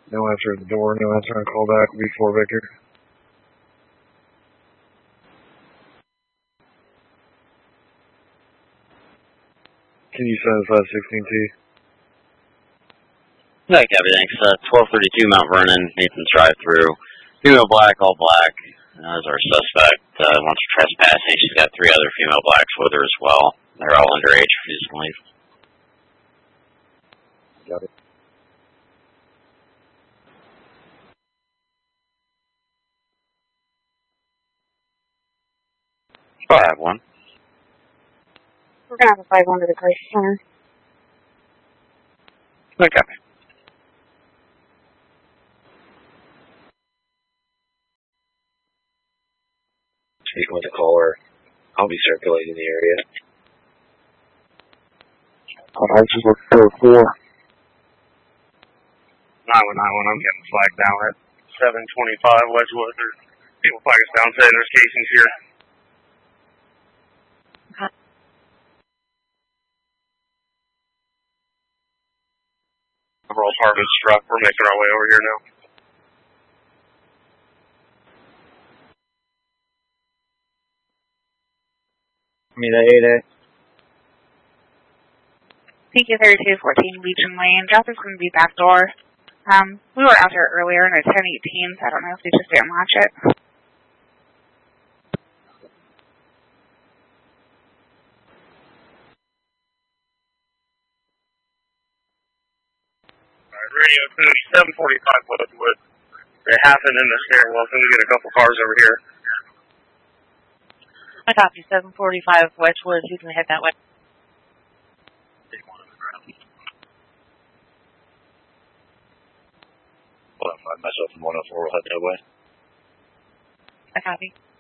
No answer at the door, no answer on call back, V4 Victor. Can you send us 16T? Yeah, Captain, thanks. 1232 Mount Vernon, Nathan's drive-through. Female black, all black. As our suspect wants to trespassing. She's got 3 other female blacks with her as well. They're all underage, refusing to leave. Got it. I have one. We're going to have a 5 under the crisis center. Okay. Speaking with the caller, I'll be circulating the area. I just looked for 4. 919, I'm getting flagged down at 725 Wedgewood. There's people flag us down saying there's casings here. Several apartments struck. We're making our way over here now. Mira 8A. PQ3214 Legion Lane. Drop is going to be back door. We were out there earlier and it's 1018, so I don't know if they just didn't match it. Alright, radio 745 Wedgewood. It happened in the stairwell. Can we get a couple cars over here? I copy 745 Wedgewood. You can head that way. Well, I'll find myself in 104, we'll head that way. I copy.